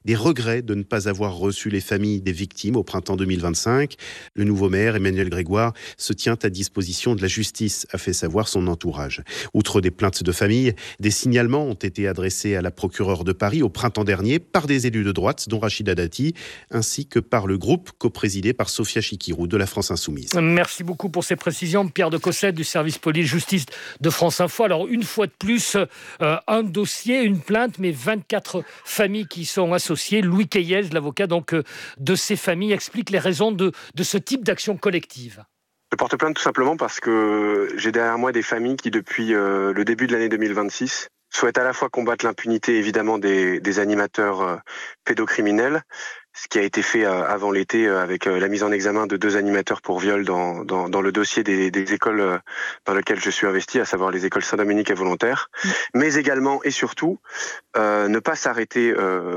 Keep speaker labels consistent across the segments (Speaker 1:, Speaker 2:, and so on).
Speaker 1: des regrets de ne pas avoir reçu les familles des victimes au printemps 2025. Le nouveau maire, Emmanuel Grégoire, se tient à disposition de la justice, a fait savoir son entourage. Outre des plaintes de famille, des signalements ont été adressés à la procureure de Paris au printemps dernier par des élus de droite, dont Rachida Dati, ainsi que par le groupe coprésidé par Sophia Chikirou de la France Insoumise.
Speaker 2: Merci beaucoup pour ces précisions. Pierre de Cossette du service police-justice de France Info. Alors, une fois de plus, un dossier, une plainte, mais 24 familles qui sont associées. Louis Keyes, l'avocat donc, de ces familles, explique les raisons de ce type d'action collective.
Speaker 3: Je porte plainte tout simplement parce que j'ai derrière moi des familles qui, depuis le début de l'année 2026, souhaitent à la fois combattre l'impunité, évidemment, des animateurs pédocriminels, ce qui a été fait avant l'été avec la mise en examen de 2 animateurs pour viol dans le dossier des écoles dans lesquelles je suis investi, à savoir les écoles Saint-Dominique et Volontaire, mais également et surtout ne pas s'arrêter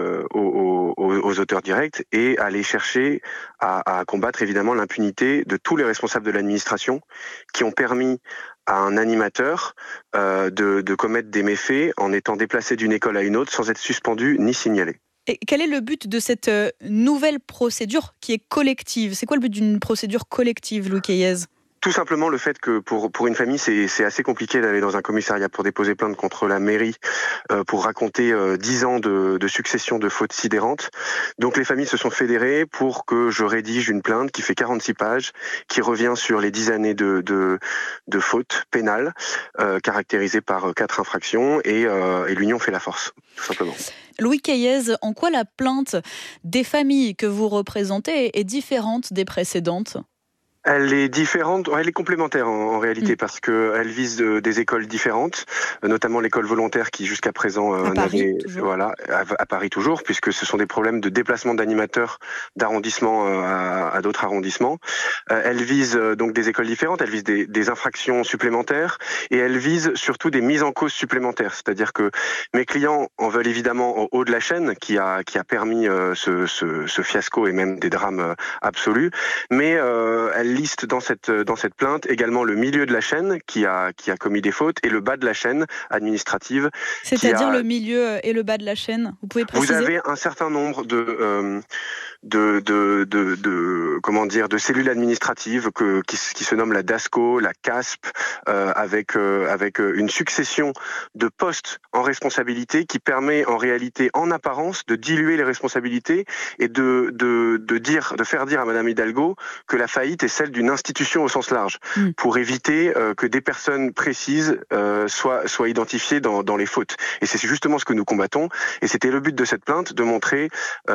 Speaker 3: aux auteurs directs et aller chercher à combattre évidemment l'impunité de tous les responsables de l'administration qui ont permis à un animateur de commettre des méfaits en étant déplacé d'une école à une autre sans être suspendu ni signalé.
Speaker 4: Et quel est le but de cette nouvelle procédure qui est collective ? C'est quoi le but d'une procédure collective, Louis Keyes ?
Speaker 3: Tout simplement le fait que pour une famille, c'est assez compliqué d'aller dans un commissariat pour déposer plainte contre la mairie pour raconter 10 ans de succession de fautes sidérantes. Donc les familles se sont fédérées pour que je rédige une plainte qui fait 46 pages, qui revient sur les 10 années de fautes pénales, caractérisées par 4 infractions, et l'union fait la force, tout simplement.
Speaker 4: Louis Keyes, en quoi la plainte des familles que vous représentez est différente des précédentes ?
Speaker 3: Elle est différente, elle est complémentaire en réalité, parce que elle vise des écoles différentes, notamment l'école Volontaire qui jusqu'à présent
Speaker 4: à Paris, toujours.
Speaker 3: À Paris toujours, puisque ce sont des problèmes de déplacement d'animateurs d'arrondissement à d'autres arrondissements. Elle vise donc des écoles différentes, elle vise des infractions supplémentaires, et elle vise surtout des mises en cause supplémentaires. C'est-à-dire que mes clients en veulent évidemment au haut de la chaîne qui a permis ce fiasco et même des drames absolus, mais elle liste dans cette plainte également le milieu de la chaîne qui a commis des fautes et le bas de la chaîne administrative.
Speaker 4: C'est-à-dire le milieu et le bas de la chaîne, vous pouvez préciser ?
Speaker 3: Vous avez un certain nombre de cellules administratives qui se nomment la DASCO, la CASP, avec une succession de postes en responsabilité qui permet en réalité, en apparence, de diluer les responsabilités et de faire dire à Madame Hidalgo que la faillite est celle d'une institution au sens large, pour éviter que des personnes précises soient identifiées dans les fautes. Et c'est justement ce que nous combattons. Et c'était le but de cette plainte, de montrer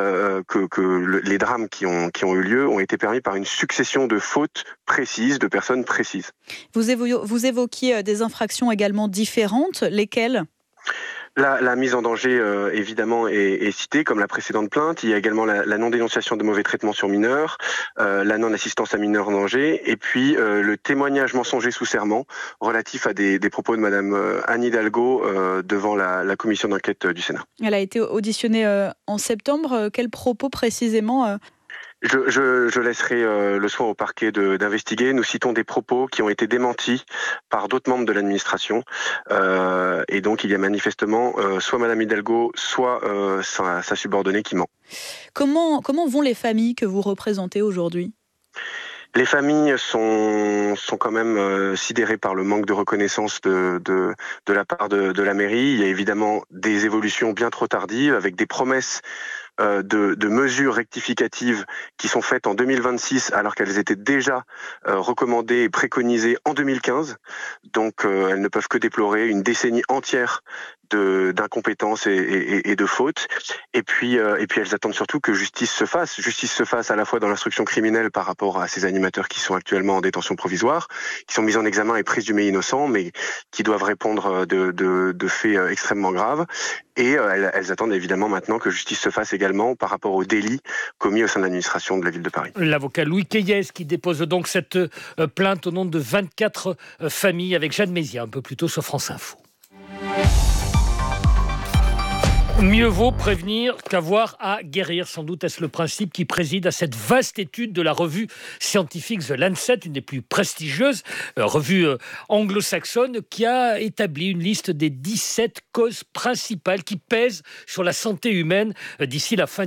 Speaker 3: que les drames qui ont eu lieu ont été permis par une succession de fautes précises, de personnes précises.
Speaker 4: Vous évoquiez des infractions également différentes, lesquelles ?
Speaker 3: La mise en danger, évidemment, est citée comme la précédente plainte. Il y a également la non-dénonciation de mauvais traitements sur mineurs, la non-assistance à mineurs en danger, et puis le témoignage mensonger sous serment relatif à des propos de Madame Anne Hidalgo devant la commission d'enquête du Sénat.
Speaker 4: Elle a été auditionnée en septembre. Quels propos précisément
Speaker 3: Je laisserai le soin au parquet d'investiguer. Nous citons des propos qui ont été démentis par d'autres membres de l'administration. Et donc, il y a manifestement soit Madame Hidalgo, soit sa subordonnée qui ment.
Speaker 4: Comment vont les familles que vous représentez aujourd'hui ?
Speaker 3: Les familles sont quand même sidérées par le manque de reconnaissance de la part de la mairie. Il y a évidemment des évolutions bien trop tardives avec des promesses de mesures rectificatives qui sont faites en 2026 alors qu'elles étaient déjà recommandées et préconisées en 2015. Donc elles ne peuvent que déplorer une décennie entière d'incompétence et de fautes. Et puis elles attendent surtout que justice se fasse à la fois dans l'instruction criminelle par rapport à ces animateurs qui sont actuellement en détention provisoire, qui sont mis en examen et présumés innocents, mais qui doivent répondre de faits extrêmement graves. Et elles attendent évidemment maintenant que justice se fasse également par rapport aux délits commis au sein de l'administration de la ville de Paris.
Speaker 2: L'avocat Louis Keyes qui dépose donc cette plainte au nom de 24 familles avec Jeanne Mézia, un peu plus tôt sur France Info. Mieux vaut prévenir qu'avoir à guérir. Sans doute est-ce le principe qui préside à cette vaste étude de la revue scientifique The Lancet, une des plus prestigieuses revues anglo-saxonnes, qui a établi une liste des 17 causes principales qui pèsent sur la santé humaine d'ici la fin